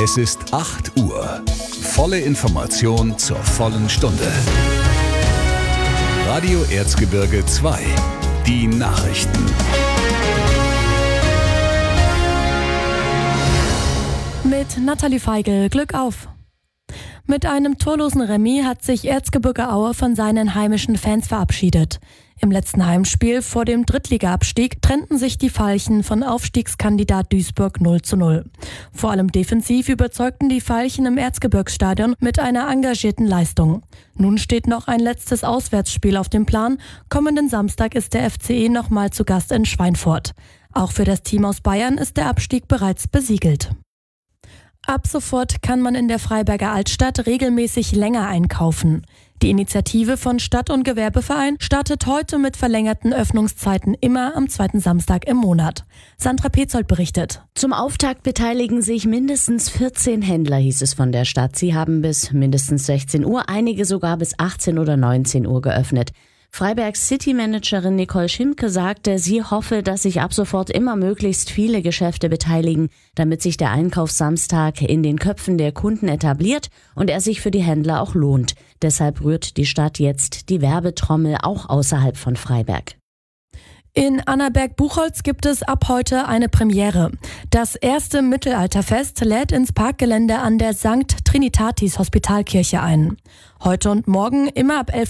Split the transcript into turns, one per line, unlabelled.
Es ist 8 Uhr. Volle Information zur vollen Stunde. Radio Erzgebirge 2. Die Nachrichten.
Mit Nathalie Feigl, Glück auf! Mit einem torlosen Remis hat sich Erzgebirge Aue von seinen heimischen Fans verabschiedet. Im letzten Heimspiel vor dem Drittliga-Abstieg trennten sich die Veilchen von Aufstiegskandidat Duisburg 0:0. Vor allem defensiv überzeugten die Veilchen im Erzgebirgsstadion mit einer engagierten Leistung. Nun steht noch ein letztes Auswärtsspiel auf dem Plan. Kommenden Samstag ist der FCE nochmal zu Gast in Schweinfurt. Auch für das Team aus Bayern ist der Abstieg bereits besiegelt. Ab sofort kann man in der Freiberger Altstadt regelmäßig länger einkaufen. Die Initiative von Stadt- und Gewerbeverein startet heute mit verlängerten Öffnungszeiten immer am zweiten Samstag im Monat. Sandra Petzold berichtet.
Zum Auftakt beteiligen sich mindestens 14 Händler, hieß es von der Stadt. Sie haben bis mindestens 16 Uhr, einige sogar bis 18 oder 19 Uhr geöffnet. Freibergs City-Managerin Nicole Schimke sagte, sie hoffe, dass sich ab sofort immer möglichst viele Geschäfte beteiligen, damit sich der Einkaufssamstag in den Köpfen der Kunden etabliert und er sich für die Händler auch lohnt. Deshalb rührt die Stadt jetzt die Werbetrommel auch außerhalb von Freiberg.
In Annaberg-Buchholz gibt es ab heute eine Premiere. Das erste Mittelalterfest lädt ins Parkgelände an der St. Trinitatis Hospitalkirche ein. Heute und morgen immer ab 11